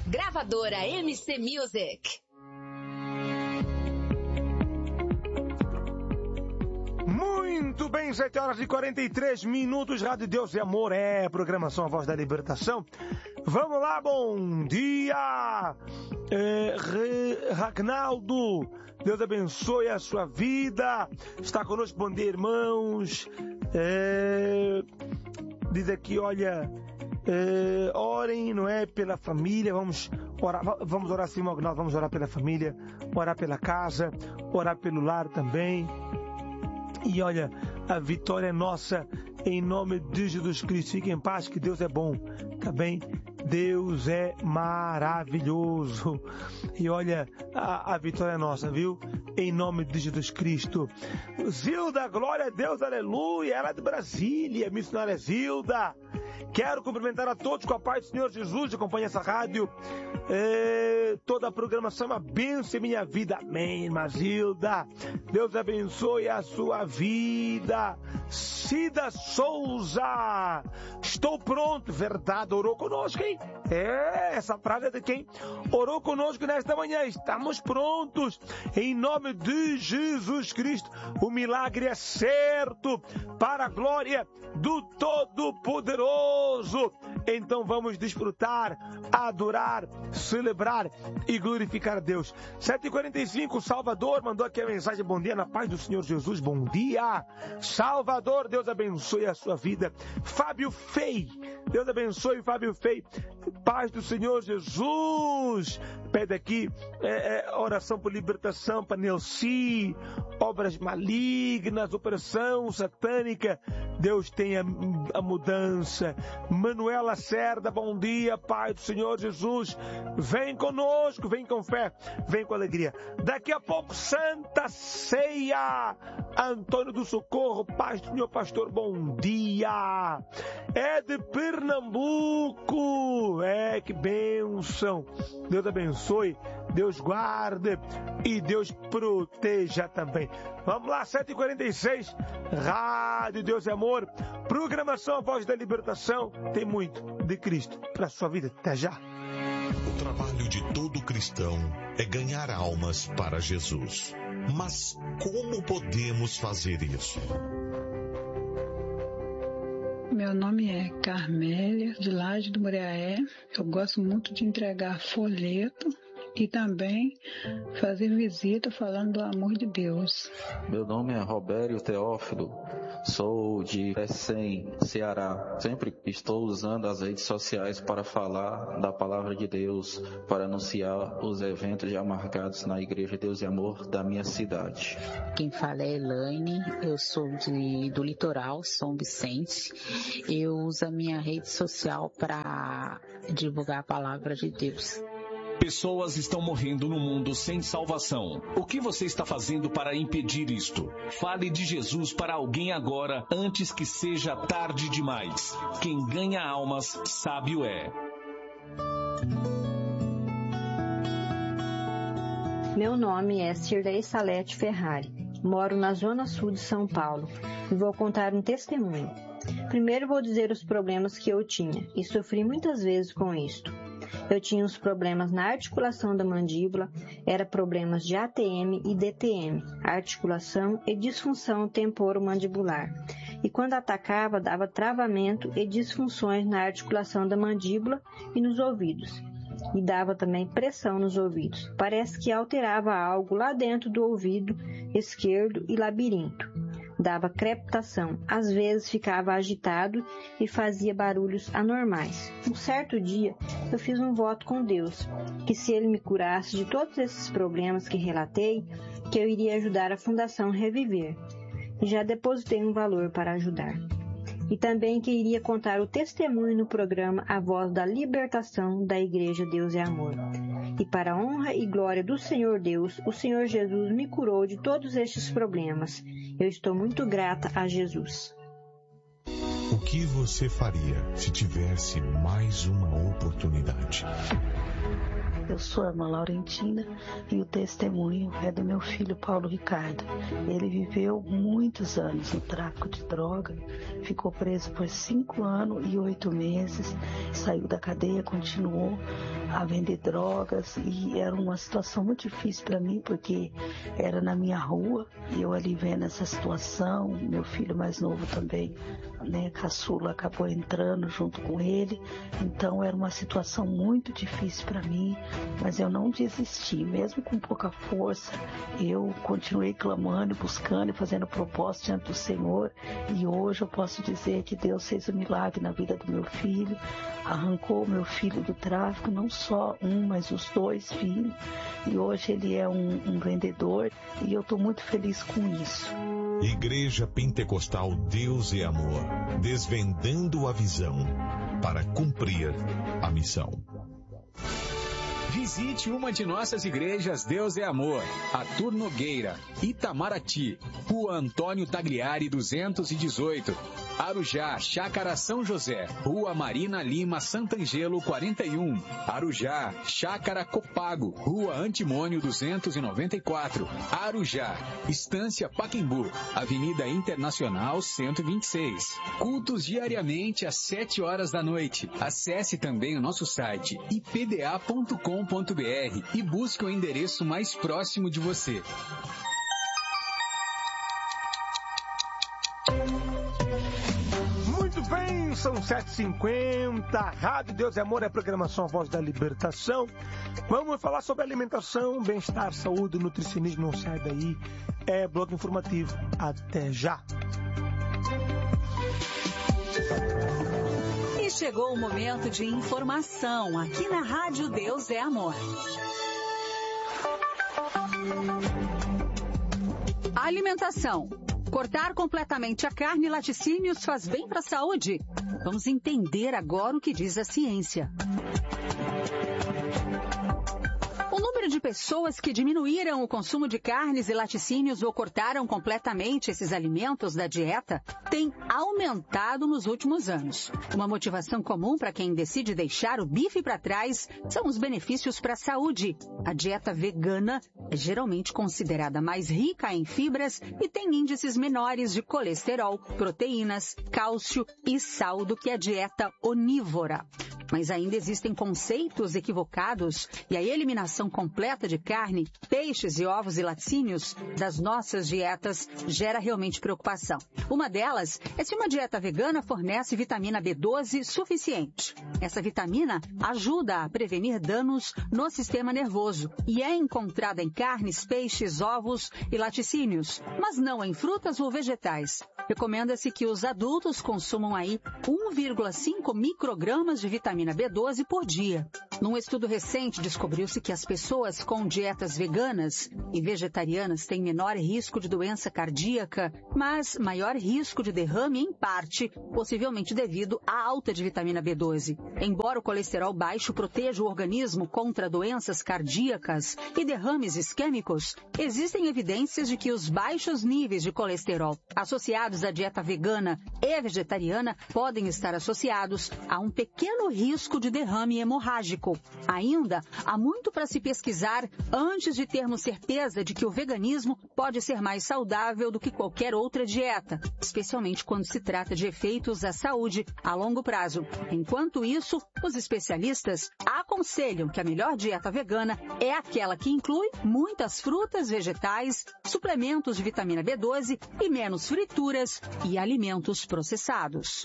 Gravadora MC Music. Muito bem, 7h43, Rádio Deus e Amor, programação A Voz da Libertação. Vamos lá, bom dia, Ragnaldo, Deus abençoe a sua vida, está conosco, bom dia, irmãos. Diz aqui, olha, orem, não é, pela família, vamos orar sim, Ragnaldo, vamos orar pela família, orar pela casa, orar pelo lar também. E olha, a vitória é nossa, em nome de Jesus Cristo. Fique em paz, que Deus é bom, tá bem? Deus é maravilhoso. E olha, a vitória é nossa, viu? Em nome de Jesus Cristo. Zilda, glória a Deus, aleluia. Ela é de Brasília, missionária Zilda. Quero cumprimentar a todos com a paz do Senhor Jesus, que acompanha essa rádio. Toda a programação é uma bênção em minha vida. Amém, irmã Zilda. Deus abençoe a sua vida. Cida Souza, estou pronto. Verdade, orou conosco, hein? Essa frase é de quem orou conosco nesta manhã. Estamos prontos. Em nome de Jesus Cristo. O milagre é certo para a glória do Todo-Poderoso. Então vamos desfrutar, adorar, celebrar e glorificar a Deus. 7h45, Salvador mandou aqui a mensagem: bom dia, na paz do Senhor Jesus. Bom dia, Salvador, Deus abençoe a sua vida. Fábio Fei, Deus abençoe Fábio Fei, paz do Senhor Jesus. Pede aqui oração por libertação para Nelci, obras malignas, opressão satânica. Deus tem a mudança. Manuela Cerda, bom dia, Pai do Senhor Jesus. Vem conosco, vem com fé, vem com alegria. Daqui a pouco, Santa Ceia. Antônio do Socorro, paz do Senhor, pastor, bom dia. É de Pernambuco. Que bênção. Deus abençoe, Deus guarde e Deus proteja também. Vamos lá, 7h46, Rádio Deus e Amor, programação A Voz da Libertação. Tem muito de Cristo para a sua vida. Até já. O trabalho de todo cristão é ganhar almas para Jesus. Mas como podemos fazer isso? Meu nome é Carmélia, de Laje do Muriaé. Eu gosto muito de entregar folheto e também fazer visita falando do amor de Deus. Meu nome é Robério Teófilo, sou de Pecém, Ceará. Sempre estou usando as redes sociais para falar da palavra de Deus, para anunciar os eventos já marcados na Igreja Deus e Amor da minha cidade. Quem fala é Elaine, eu sou do litoral, São Vicente. Eu uso a minha rede social para divulgar a palavra de Deus. Pessoas estão morrendo no mundo sem salvação. O que você está fazendo para impedir isto? Fale de Jesus para alguém agora, antes que seja tarde demais. Quem ganha almas, sábio é. Meu nome é Cirlei Salete Ferrari. Moro na Zona Sul de São Paulo e vou contar um testemunho. Primeiro vou dizer os problemas que eu tinha e sofri muitas vezes com isto. Eu tinha os problemas na articulação da mandíbula, era problemas de ATM e DTM, articulação e disfunção temporomandibular. E quando atacava, dava travamento e disfunções na articulação da mandíbula e nos ouvidos. E dava também pressão nos ouvidos. Parece que alterava algo lá dentro do ouvido esquerdo e labirinto. Dava crepitação, às vezes ficava agitado e fazia barulhos anormais. Um certo dia, eu fiz um voto com Deus, que se Ele me curasse de todos esses problemas que relatei, que eu iria ajudar a Fundação Reviver. E já depositei um valor para ajudar. E também que iria contar o testemunho no programa A Voz da Libertação da Igreja Deus é Amor. E para a honra e glória do Senhor Deus, o Senhor Jesus me curou de todos estes problemas. Eu estou muito grata a Jesus. O que você faria se tivesse mais uma oportunidade? Eu sou a irmã Laurentina e o testemunho é do meu filho Paulo Ricardo. Ele viveu muitos anos no tráfico de droga, ficou preso por 5 anos e 8 meses, saiu da cadeia, continuou a vender drogas e era uma situação muito difícil para mim, porque era na minha rua e eu ali vendo essa situação, meu filho mais novo também, né, caçula, acabou entrando junto com ele, então era uma situação muito difícil para mim, mas eu não desisti, mesmo com pouca força, eu continuei clamando, buscando e fazendo propósito diante do Senhor, e hoje eu posso dizer que Deus fez um milagre na vida do meu filho, arrancou meu filho do tráfico, não só um, mas os 2 filhos, e hoje ele é um vendedor, e eu estou muito feliz com isso. Igreja Pentecostal Deus é Amor, desvendando a visão para cumprir a missão. Visite uma de nossas igrejas Deus é Amor, Arthur Nogueira, Itamaraty, Rua Antônio Tagliari 218, Arujá, Chácara São José, Rua Marina Lima Santangelo 41, Arujá, Chácara Copago, Rua Antimônio 294, Arujá, Estância Pacaembu, Avenida Internacional 126. Cultos diariamente às 7 horas da noite. Acesse também o nosso site ipda.com.br e busque o endereço mais próximo de você. Muito bem, são 7h50, Rádio Deus é Amor, é a programação A Voz da Libertação. Vamos falar sobre alimentação, bem-estar, saúde, nutricionismo, não sai daí, é bloco informativo. Até já! E chegou o momento de informação aqui na Rádio Deus é Amor. Alimentação. Cortar completamente a carne e laticínios faz bem para a saúde? Vamos entender agora o que diz a ciência. O número de pessoas que diminuíram o consumo de carnes e laticínios ou cortaram completamente esses alimentos da dieta tem aumentado nos últimos anos. Uma motivação comum para quem decide deixar o bife para trás são os benefícios para a saúde. A dieta vegana é geralmente considerada mais rica em fibras e tem índices menores de colesterol, proteínas, cálcio e sal do que a dieta onívora. Mas ainda existem conceitos equivocados e a eliminação completa de carne, peixes e ovos e laticínios das nossas dietas gera realmente preocupação. Uma delas é se uma dieta vegana fornece vitamina B12 suficiente. Essa vitamina ajuda a prevenir danos no sistema nervoso e é encontrada em carnes, peixes, ovos e laticínios, mas não em frutas ou vegetais. Recomenda-se que os adultos consumam aí 1,5 microgramas de vitamina B12 por dia. Num estudo recente, descobriu-se que as pessoas com dietas veganas e vegetarianas têm menor risco de doença cardíaca, mas maior risco de derrame em parte, possivelmente devido à alta de vitamina B12. Embora o colesterol baixo proteja o organismo contra doenças cardíacas e derrames isquêmicos, existem evidências de que os baixos níveis de colesterol associados à dieta vegana e vegetariana podem estar associados a um pequeno risco de derrame hemorrágico. Ainda há muito para se pesquisar antes de termos certeza de que o veganismo pode ser mais saudável do que qualquer outra dieta, especialmente quando se trata de efeitos à saúde a longo prazo. Enquanto isso, os especialistas aconselham que a melhor dieta vegana é aquela que inclui muitas frutas, vegetais, suplementos de vitamina B12 e menos frituras e alimentos processados.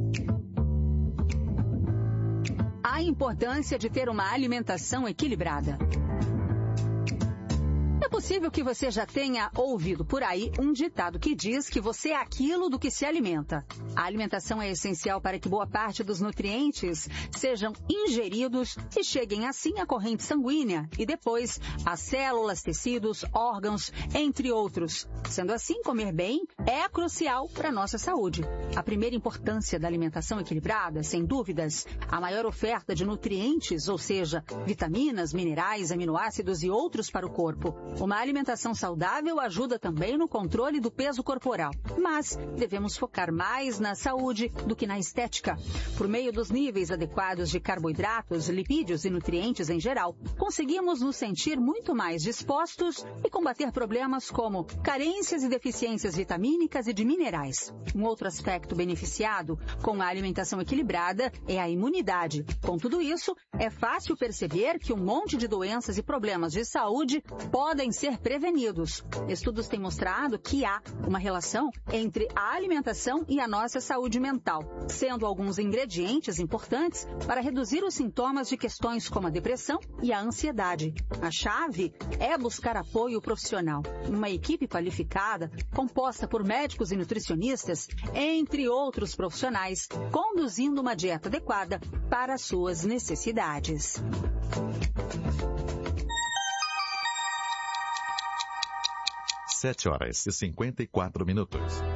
A importância de ter uma alimentação equilibrada. É possível que você já tenha ouvido por aí um ditado que diz que você é aquilo do que se alimenta. A alimentação é essencial para que boa parte dos nutrientes sejam ingeridos e cheguem assim à corrente sanguínea e depois às células, tecidos, órgãos, entre outros. Sendo assim, comer bem é crucial para a nossa saúde. A primeira importância da alimentação equilibrada, sem dúvidas, a maior oferta de nutrientes, ou seja, vitaminas, minerais, aminoácidos e outros para o corpo. Uma alimentação saudável ajuda também no controle do peso corporal, mas devemos focar mais na saúde do que na estética. Por meio dos níveis adequados de carboidratos, lipídios e nutrientes em geral, conseguimos nos sentir muito mais dispostos e combater problemas como carências e deficiências vitamínicas e de minerais. Um outro aspecto beneficiado com a alimentação equilibrada é a imunidade. Com tudo isso, é fácil perceber que um monte de doenças e problemas de saúde podem ser prevenidos. Estudos têm mostrado que há uma relação entre a alimentação e a nossa saúde mental, sendo alguns ingredientes importantes para reduzir os sintomas de questões como a depressão e a ansiedade. A chave é buscar apoio profissional. Uma equipe qualificada, composta por médicos e nutricionistas, entre outros profissionais, conduzindo uma dieta adequada para as suas necessidades. Sete horas e 54 minutos.